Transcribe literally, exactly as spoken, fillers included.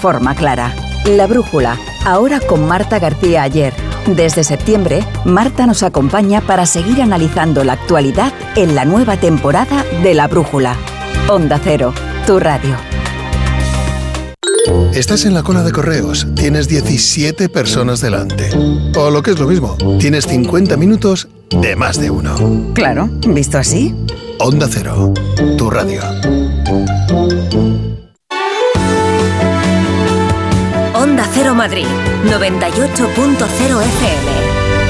forma clara. La Brújula, ahora con Marta García Aller. Desde septiembre, Marta nos acompaña para seguir analizando la actualidad en la nueva temporada de La Brújula. Onda Cero, tu radio. Estás en la cola de correos, tienes diecisiete personas delante. O lo que es lo mismo, tienes cincuenta minutos de más de uno. Claro, visto así. Onda Cero, tu radio. Onda Cero Madrid, noventa y ocho punto cero F M.